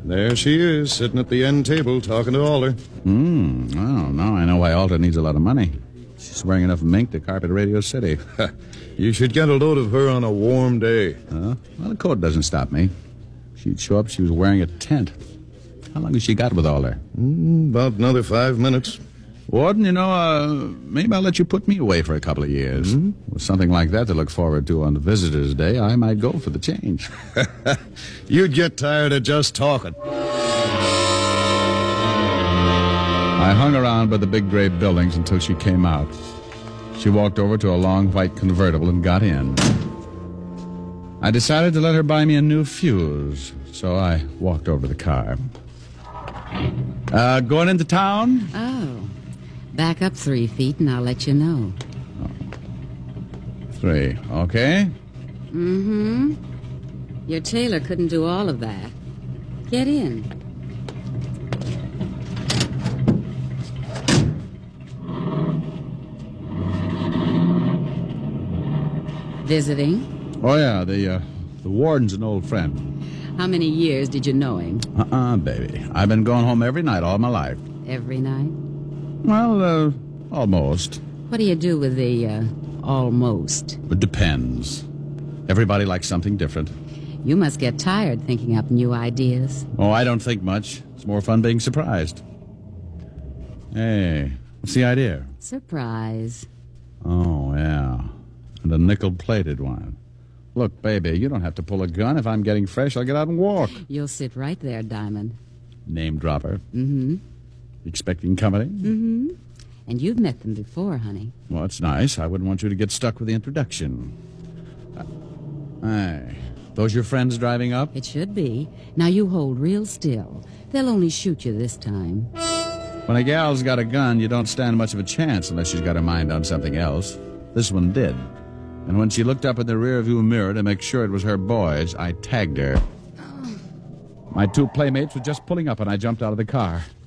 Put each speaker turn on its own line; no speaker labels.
There she is, sitting at the end table, talking to Alder.
Oh, now I know why Alder needs a lot of money. She's wearing enough mink to carpet Radio City.
You should get a load of her on a warm day.
Well, the coat doesn't stop me. She'd show up, she was wearing a tent. How long has she got with Alder?
About another 5 minutes.
Warden, maybe I'll let you put me away for a couple of years. With something like that to look forward to on Visitor's Day, I might go for the change.
You'd get tired of just talking.
I hung around by the big gray buildings until she came out. She walked over to a long white convertible and got in. I decided to let her buy me a new fuse, so I walked over to the car. Going into town?
Oh. Back up 3 feet and I'll let you know.
3, okay?
Mm-hmm. Your tailor couldn't do all of that. Get in. Visiting?
Oh, yeah, the warden's an old friend.
How many years did you know him?
Baby. I've been going home every night all my life.
Every night?
Well, almost.
What do you do with the, almost?
It depends. Everybody likes something different.
You must get tired thinking up new ideas.
Oh, I don't think much. It's more fun being surprised. Hey, what's the idea?
Surprise.
Oh, yeah. And a nickel-plated one. Look, baby, you don't have to pull a gun. If I'm getting fresh, I'll get out and walk.
You'll sit right there, Diamond.
Name dropper.
Mm-hmm.
Expecting company?
Mm-hmm. And you've met them before, honey.
Well, it's nice. I wouldn't want you to get stuck with the introduction. Hey, those your friends driving up?
It should be. Now you hold real still. They'll only shoot you this time.
When a gal's got a gun, you don't stand much of a chance unless she's got her mind on something else. This one did. And when she looked up in the rearview mirror to make sure it was her boys, I tagged her. My 2 playmates were just pulling up, and I jumped out of the car.